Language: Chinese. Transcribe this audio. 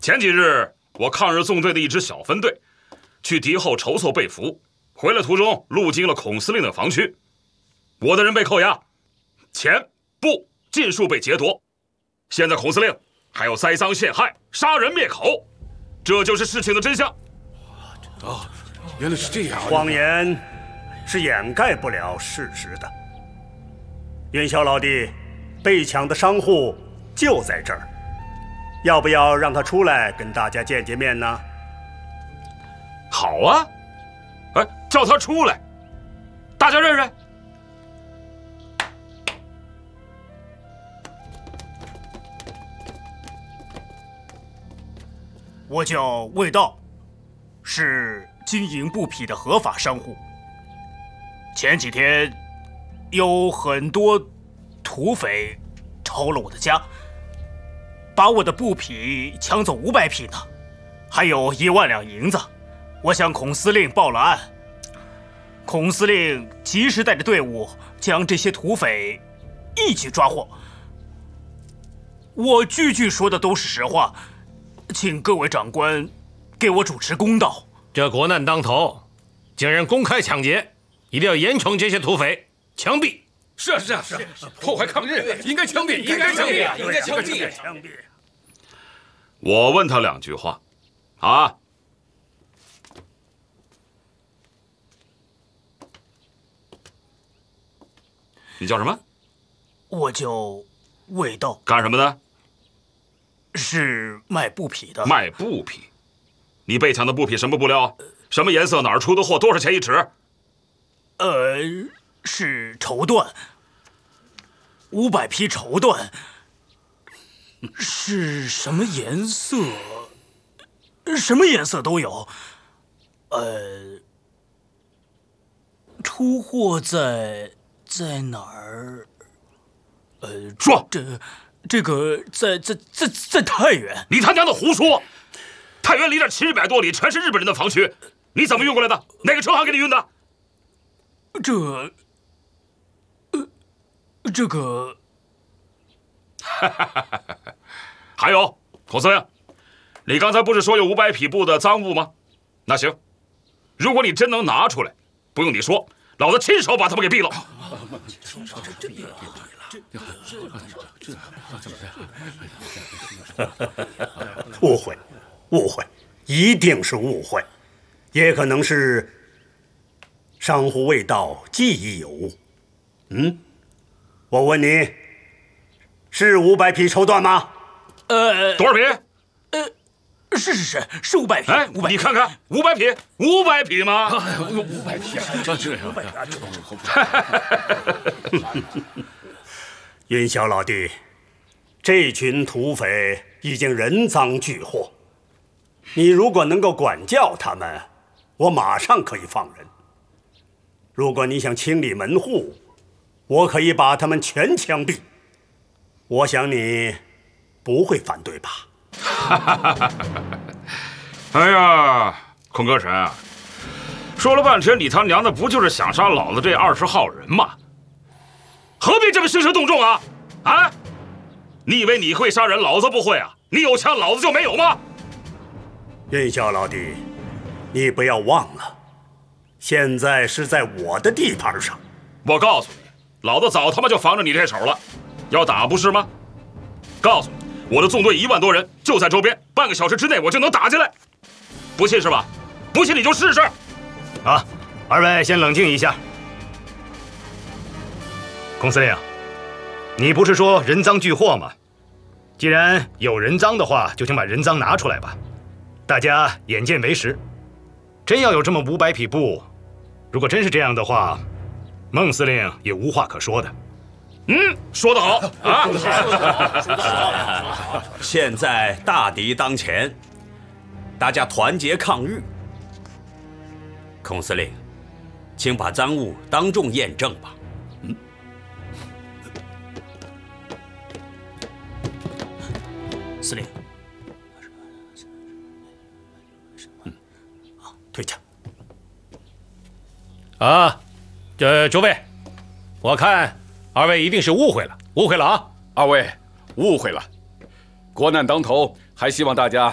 前几日我抗日纵队的一支小分队去敌后筹措被俘，回来途中路经了孔司令的防区，我的人被扣押，钱布尽数被劫夺。现在孔司令还要栽赃陷害、杀人灭口，这就是事情的真相。 哦，原来是这样。 谎言是掩盖不了事实的。云霄老弟，被抢的商户就在这儿，要不要让他出来跟大家见见面呢？ 好啊，哎，叫他出来，大家认认。 我叫魏道，是经营布匹的合法商户。前几天有很多土匪抄了我的家，把我的布匹抢走500匹呢，还有1万两银子。我向孔司令报了案，孔司令及时带着队伍将这些土匪一起抓获。我句句说的都是实话，请各位长官给我主持公道。 这国难当头，竟然公开抢劫，一定要严惩这些土匪，枪毙！ 是，破坏抗日，应该枪毙，应该枪毙。 我问他2句话，啊，你叫什么？ 我叫魏道。 干什么的？ 是卖布匹的。 卖布匹？你被抢的布匹什么布料？什么颜色？哪儿出的货？多少钱一尺？ 是绸缎，500匹绸缎。是什么颜色？什么颜色都有。出货在哪儿？ 说。 这个在太原。 你他娘的胡说！太原离这700多里全是日本人的防区，你怎么运过来的？哪个车行给你运的？ 这个还有，孔司令，你刚才不是说有500匹布的赃物吗？那行，如果你真能拿出来，不用你说，老子亲手把他们给毙了。 误会，一定是误会，也可能是商户未到，记忆有误。我问你，是500匹绸缎吗？ 多少匹？ 是500匹。 哎，你看看，500匹，500匹吗 ？500匹啊，这云霄老弟，这群土匪已经人赃俱获，你如果能够管教他们，我马上可以放人。如果你想清理门户，我可以把他们全枪毙。我想你不会反对吧？ 哎呀，孔歌神啊，说了半天，你他娘的不就是想杀老子这20号人吗？何必这么兴师动众啊？啊！你以为你会杀人，老子不会啊？你有枪，老子就没有吗？ 云霄老弟，你不要忘了，现在是在我的地盘上。 我告诉你，老子早他妈就防着你这手了，要打不是吗？告诉你，我的纵队1万多人就在周边，半个小时之内我就能打进来。不信是吧？不信你就试试。 啊，二位先冷静一下。孔司令，你不是说人赃俱获吗？既然有人赃的话，就请把人赃拿出来吧。大家眼见为实，真要有这么500匹布，如果真是这样的话，孟司令也无话可说的。 说得好啊！ 现在大敌当前，大家团结抗日。孔司令，请把赃物当众验证吧。 司令， 退下。 啊，诸位，我看二位一定是误会了啊！ 二位误会了，国难当头，还希望大家